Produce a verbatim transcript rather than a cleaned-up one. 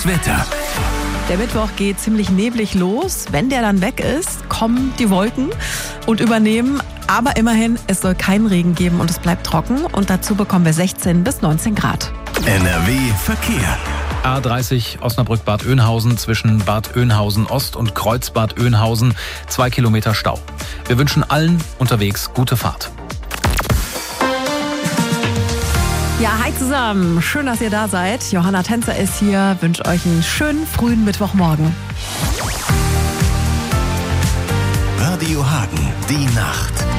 Wetter. Der Mittwoch geht ziemlich neblig los. Wenn der dann weg ist, kommen die Wolken und übernehmen. Aber immerhin, es soll keinen Regen geben und es bleibt trocken. Und dazu bekommen wir sechzehn bis neunzehn Grad. N R W Verkehr. A dreißig Osnabrück-Bad Oeynhausen zwischen Bad Oeynhausen Ost und Kreuzbad Oeynhausen. Zwei Kilometer Stau. Wir wünschen allen unterwegs gute Fahrt. Ja, hi zusammen. Schön, dass ihr da seid. Johanna Tänzer ist hier. Wünsche euch einen schönen frühen Mittwochmorgen. Radio Hagen, die Nacht.